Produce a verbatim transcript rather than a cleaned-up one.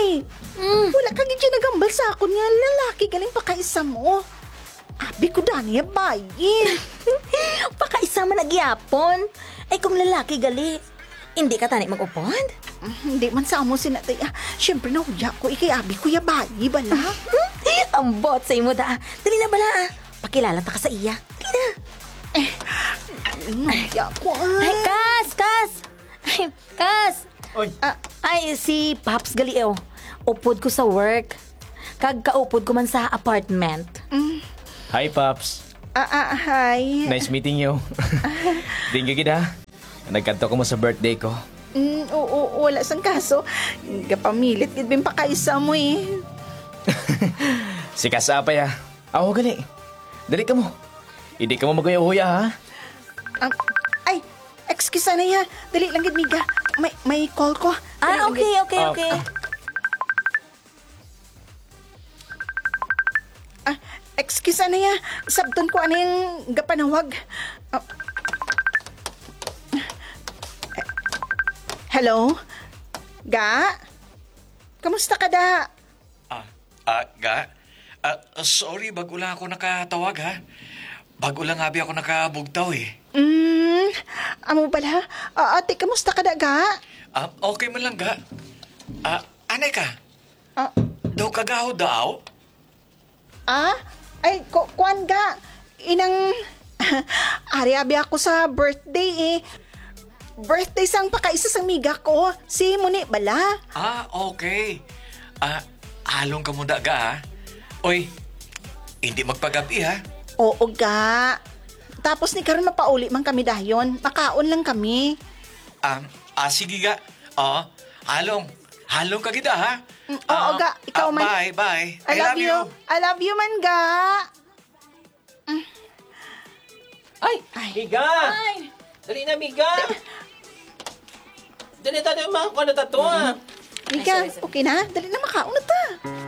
eh. Mm. Wala ka gidya nagambal sa akon nga lalaki galing pa kaisa mo. Abi ko dani bayin. Pakaisa man nagyapon. Ay kung lalaki gali, hindi ka tani mag-upod? Mm, hindi man sa amo sinatay. Ah, siyempre nahuya ko, ikay abi ko ya bayi bala. Ang bot sa imo da. Dali na bala ah. Pakilala ta ka sa iya. Dali na. Eh, nahuya ko ah. Ay, Kas! Kas! Ay, Kas! Oy. Ah, ay, si Paps Galio. Upod ko sa work. Kag kaupod ko man sa apartment. Mm. Hi, Pops. Ah, ah, hi. Nice meeting you. Thank you, kida. Nagkanto ko mo sa birthday ko. Mm, oo, wala sang kaso. Gapamilit, gid pa kaisa mo eh. Si Kasapa ya. Ako gali. Dali ka mo. Hindi ka mo maguya-huya, ha? Um, ay, excuse na ya. Dali lang gid miga. May may call ko. Dali Ah, lang okay, gid. okay, okay. Ah, excuse na ya. Sabton ko ano yung gapanawag. Ah, hello? Ga? Kamusta ka da? Ah, ah, ga? Ah, sorry, bago lang ako nakatawag, ha? Bago lang abi ako nakabugtaw, eh. Hmm, amo bala? Ah, ate, kamusta ka da, ga? Ah, okay man lang, ga. Ah, anay ka? Ah, Daw kagaho daw? ah? Ay, ku kuan ga? Inang... Ari, abi ako sa birthday, eh. Birthday sang pakaisa sang miga ko. Si Muni bala. Ah, okay. Ah, along ka muna, ga, ha? Oy, hindi magpagabi, ha? Oo ga. Tapos ni karon mapauli man kami dayon. Makaon lang kami. Ah, ah sige, ga. Oo, halong. Halong ka kita, ha? Mm, oo, ga. Ikaw ah, man. Bye, bye. I, love, you. I love you man ga. Ay, Ay. Miga! Ay! Dali na, Miga! Dali tayo mga kung ano tato, ah. Mika, sorry, sorry. okay na? Dali na makaon na ta.